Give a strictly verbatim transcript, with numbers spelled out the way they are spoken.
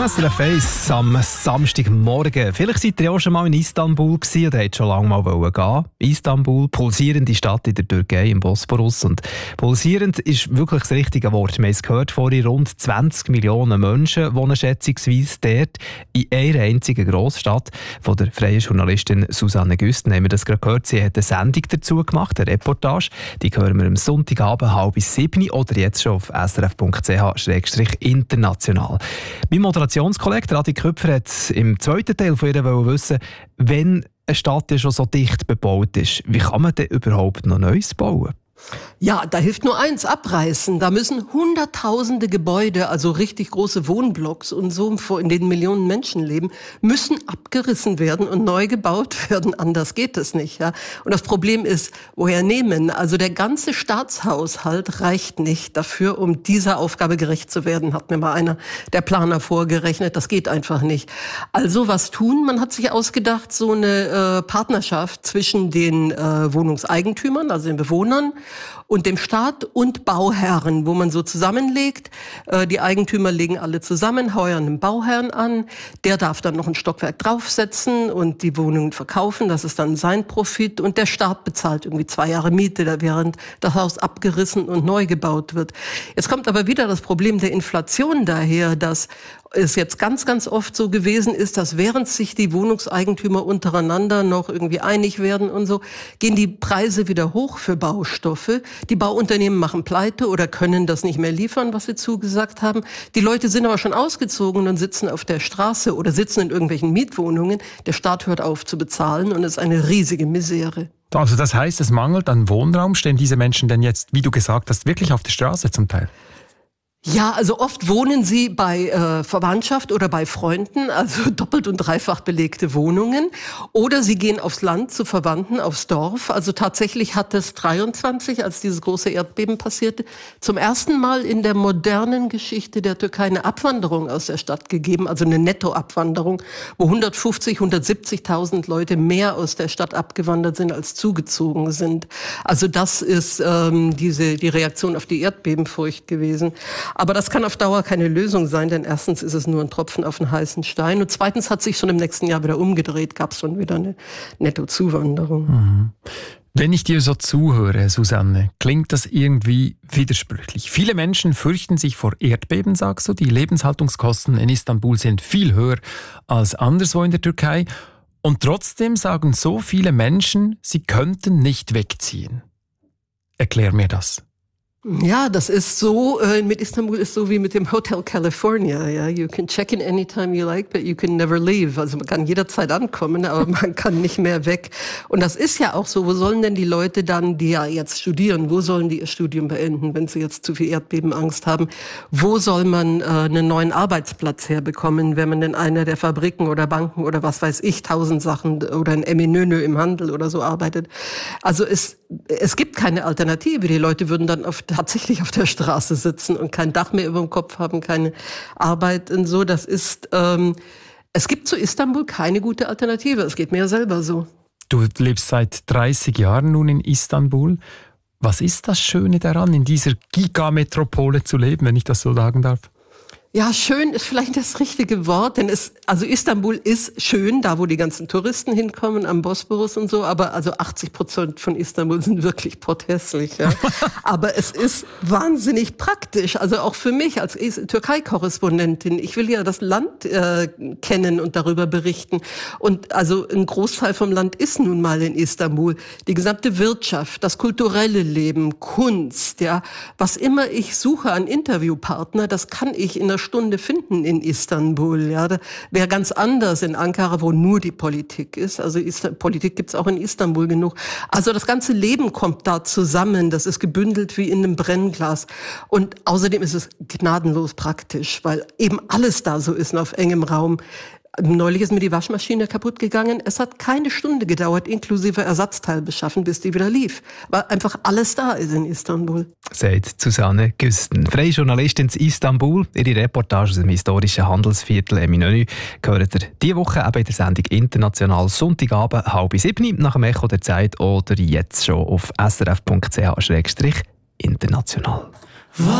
S R F eins am Samstagmorgen. Vielleicht seid ihr ja auch schon mal in Istanbul gewesen oder habt schon lange mal gehen. Istanbul, pulsierende Stadt in der Türkei, im Bosporus. Und pulsierend ist wirklich das richtige Wort. Wir haben es gehört vorhin, rund zwanzig Millionen Menschen wohnen schätzungsweise dort in einer einzigen Grossstadt. Von der freien Journalistin Susanne Güsten haben wir das gerade gehört. Sie hat eine Sendung dazu gemacht, eine Reportage. Die hören wir am Sonntagabend halb bis sieben oder jetzt schon auf s r f punkt c h slash international. Mein Moderationskollege Adi Köpfer hat im zweiten Teil von ihr wissen, wenn eine Stadt ja schon so dicht bebaut ist, wie kann man denn überhaupt noch Neues bauen? Ja, da hilft nur eins, abreißen. Da müssen hunderttausende Gebäude, also richtig große Wohnblocks und so, in denen Millionen Menschen leben, müssen abgerissen werden und neu gebaut werden. Anders geht es nicht. Ja? Und das Problem ist, woher nehmen? Also der ganze Staatshaushalt reicht nicht dafür, um dieser Aufgabe gerecht zu werden, hat mir mal einer der Planer vorgerechnet. Das geht einfach nicht. Also was tun? Man hat sich ausgedacht, so eine äh, Partnerschaft zwischen den äh, Wohnungseigentümern, also den Bewohnern, und dem Staat und Bauherren, wo man so zusammenlegt. Äh, die Eigentümer legen alle zusammen, heuern einen Bauherrn an. Der darf dann noch ein Stockwerk draufsetzen und die Wohnungen verkaufen. Das ist dann sein Profit. Und der Staat bezahlt irgendwie zwei Jahre Miete, während das Haus abgerissen und neu gebaut wird. Jetzt kommt aber wieder das Problem der Inflation daher, dass es jetzt ganz, ganz oft so gewesen ist, dass während sich die Wohnungseigentümer untereinander noch irgendwie einig werden und so, gehen die Preise wieder hoch für Baustoffe. Die Bauunternehmen machen pleite oder können das nicht mehr liefern, was sie zugesagt haben. Die Leute sind aber schon ausgezogen und sitzen auf der Straße oder sitzen in irgendwelchen Mietwohnungen. Der Staat hört auf zu bezahlen und es ist eine riesige Misere. Also das heißt, es mangelt an Wohnraum. Stehen diese Menschen denn jetzt, wie du gesagt hast, wirklich auf der Straße zum Teil? Ja, also oft wohnen sie bei äh, Verwandtschaft oder bei Freunden, also doppelt und dreifach belegte Wohnungen. Oder sie gehen aufs Land zu Verwandten, aufs Dorf. Also tatsächlich hat es dreiundzwanzig, als dieses große Erdbeben passierte, zum ersten Mal in der modernen Geschichte der Türkei eine Abwanderung aus der Stadt gegeben, also eine Nettoabwanderung, wo hundertfünfzig, hundertsiebzigtausend Leute mehr aus der Stadt abgewandert sind, als zugezogen sind. Also das ist ähm, diese die Reaktion auf die Erdbebenfurcht gewesen. Aber das kann auf Dauer keine Lösung sein, denn erstens ist es nur ein Tropfen auf einen heißen Stein und zweitens hat sich schon im nächsten Jahr wieder umgedreht, gab es schon wieder eine Nettozuwanderung. Mhm. Wenn ich dir so zuhöre, Susanne, klingt das irgendwie widersprüchlich. Viele Menschen fürchten sich vor Erdbeben, sagst du. Die Lebenshaltungskosten in Istanbul sind viel höher als anderswo in der Türkei. Und trotzdem sagen so viele Menschen, sie könnten nicht wegziehen. Erklär mir das. Ja, das ist so, äh, mit Istanbul ist so wie mit dem Hotel California. Ja, you can check in anytime you like, but you can never leave. Also man kann jederzeit ankommen, aber man kann nicht mehr weg. Und das ist ja auch so. Wo sollen denn die Leute dann, die ja jetzt studieren, wo sollen die ihr Studium beenden, wenn sie jetzt zu viel Erdbebenangst haben? Wo soll man äh, einen neuen Arbeitsplatz herbekommen, wenn man in einer der Fabriken oder Banken oder was weiß ich, tausend Sachen oder ein Eminönö im Handel oder so arbeitet? Also es, es gibt keine Alternative. Die Leute würden dann auf tatsächlich auf der Straße sitzen und kein Dach mehr über dem Kopf haben, keine Arbeit und so. Das ist, ähm, es gibt zu Istanbul keine gute Alternative. Es geht mir ja selber so. Du lebst seit dreißig Jahren nun in Istanbul. Was ist das Schöne daran, in dieser Gigametropole zu leben, wenn ich das so sagen darf? Ja, schön ist vielleicht das richtige Wort, denn es, also Istanbul ist schön, da wo die ganzen Touristen hinkommen, am Bosporus und so, aber also achtzig Prozent von Istanbul sind wirklich potthässlich, ja. Aber es ist wahnsinnig praktisch, also auch für mich als Türkei-Korrespondentin. Ich will ja das Land äh, kennen und darüber berichten. Und also ein Großteil vom Land ist nun mal in Istanbul. Die gesamte Wirtschaft, das kulturelle Leben, Kunst, ja, was immer ich suche an Interviewpartner, das kann ich in der Stunde finden in Istanbul. Ja, wäre ganz anders in Ankara, wo nur die Politik ist. Also Ist- Politik gibt's auch in Istanbul genug. Also das ganze Leben kommt da zusammen. Das ist gebündelt wie in einem Brennglas. Und außerdem ist es gnadenlos praktisch, weil eben alles da so ist auf engem Raum. Neulich ist mir die Waschmaschine kaputt gegangen. Es hat keine Stunde gedauert, inklusive Ersatzteil beschaffen, bis die wieder lief. Weil einfach alles da ist in Istanbul. Sagt Susanne Güsten, freie Journalistin in Istanbul. Ihre Reportage aus dem historischen Handelsviertel Eminönü gehört ihr diese Woche eben in der Sendung «International» Sonntagabend halb sieben nach dem Echo der Zeit oder jetzt schon auf s r f punkt c h slash international.